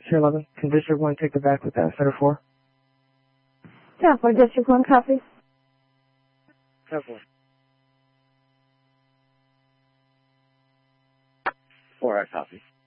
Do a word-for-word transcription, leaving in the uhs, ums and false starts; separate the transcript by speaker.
Speaker 1: Sure, eleven. Can District one take the back with that, Center four?
Speaker 2: ten four, District one, copy.
Speaker 1: ten four.
Speaker 3: four, I copy.